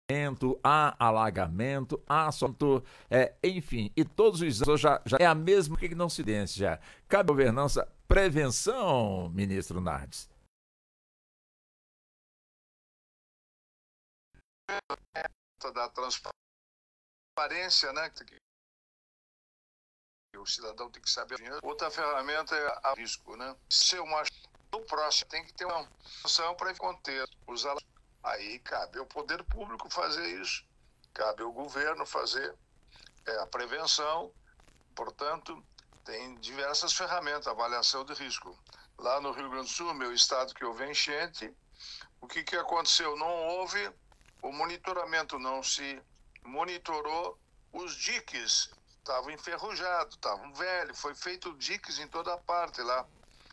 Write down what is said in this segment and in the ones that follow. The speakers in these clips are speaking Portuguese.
há alagamento, há assunto, enfim, e todos os anos já é a mesma que não se desse já. Cabe governança, prevenção, ministro Nardes. Da transparência, né? O cidadão tem que saber. Outra ferramenta é a risco, né? Se uma no próximo tem que ter uma função para conter os alunos. Aí cabe ao poder público fazer isso, cabe ao governo fazer a prevenção. Portanto, tem diversas ferramentas, avaliação de risco. Lá no Rio Grande do Sul, meu estado, que houve enchente, o que aconteceu? Não houve o monitoramento, não se monitorou os diques. Estavam enferrujados, estavam velhos, foi feito diques em toda parte lá.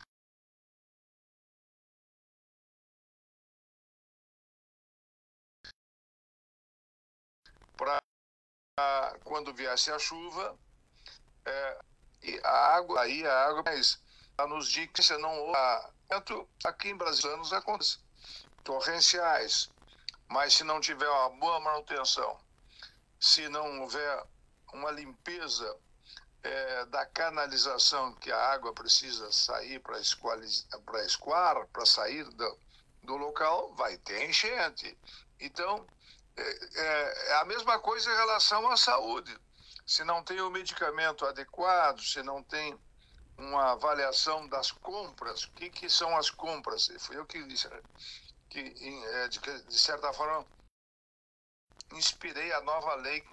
Para quando viesse a chuva, e a água, mas nos diques não houve. Aqui em Brasília nos acontece torrenciais, mas se não tiver uma boa manutenção, se não houver uma limpeza da canalização, que a água precisa sair para escoar, para sair do local, vai ter enchente. Então, é a mesma coisa em relação à saúde. Se não tem o medicamento adequado, se não tem uma avaliação das compras, o que são as compras? Foi eu que disse, que de certa forma inspirei a nova lei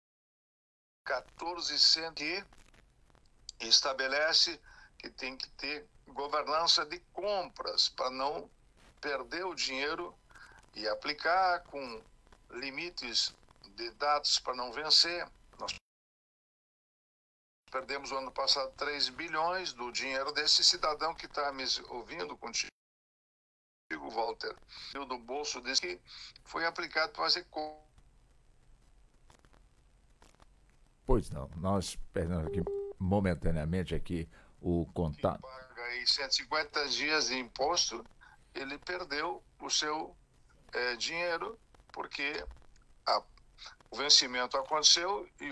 14.100, que estabelece que tem que ter governança de compras para não perder o dinheiro e aplicar com limites de datas para não vencer. Nós perdemos o ano passado 3 bilhões do dinheiro desse cidadão que está me ouvindo contigo, Walter, do bolso desse que foi aplicado para fazer compras. Pois não, nós perdemos aqui momentaneamente o contato. Que paga aí 150 dias de imposto, ele perdeu o seu dinheiro, porque o vencimento aconteceu e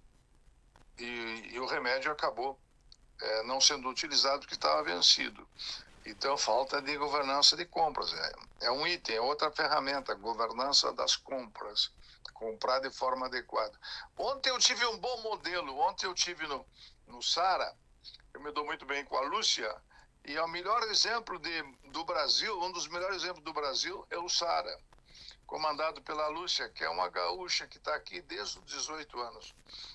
o remédio acabou não sendo utilizado porque estava vencido. Então, falta de governança de compras. É um item, é outra ferramenta, governança das compras. Comprar de forma adequada. Ontem eu tive um bom modelo. Ontem eu tive no Sara, eu me dou muito bem com a Lúcia, e é o melhor exemplo do Brasil, um dos melhores exemplos do Brasil é o Sara, comandado pela Lúcia, que é uma gaúcha que está aqui desde os 18 anos.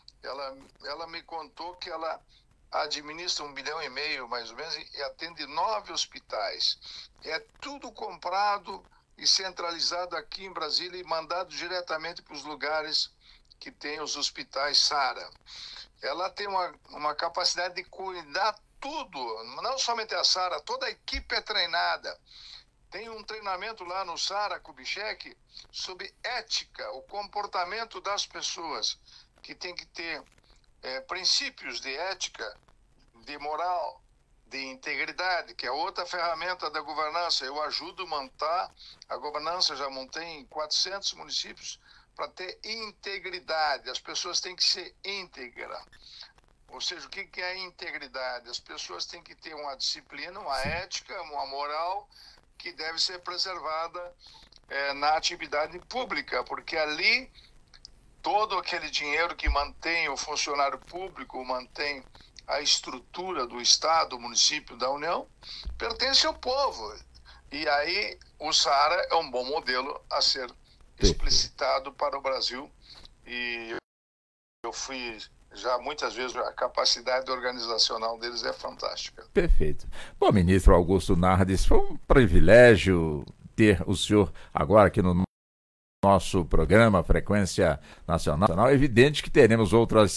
Ela me contou que ela administra 1,5 bilhão, mais ou menos, e atende 9 hospitais. É tudo comprado e centralizado aqui em Brasília e mandado diretamente para os lugares que tem os hospitais Sara. Ela tem uma capacidade de cuidar tudo, não somente a Sara, toda a equipe é treinada. Tem um treinamento lá no Sara Kubitschek sobre ética, o comportamento das pessoas, que tem que ter princípios de ética, de moral, de integridade, que é outra ferramenta da governança. Eu ajudo a montar a governança, já montei em 400 municípios para ter integridade. As pessoas têm que ser íntegras. Ou seja, o que é integridade? As pessoas têm que ter uma disciplina, uma ética, uma moral que deve ser preservada na atividade pública, porque ali todo aquele dinheiro que mantém o funcionário público, mantém a estrutura do Estado, do município, da União, pertence ao povo. E aí o Sara é um bom modelo a ser explicitado para o Brasil. E eu fui já muitas vezes, a capacidade organizacional deles é fantástica. Perfeito. Bom, ministro Augusto Nardes, foi um privilégio ter o senhor agora aqui no nosso programa Frequência Nacional. É evidente que teremos outras